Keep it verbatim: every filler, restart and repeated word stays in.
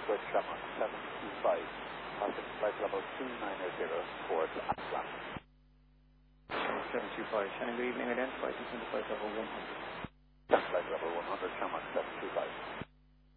Edward Sherman seven two five, passing flight level two nine zero towards Atlas. seven two five, Shannon, good evening, identify descend to flight level one hundred.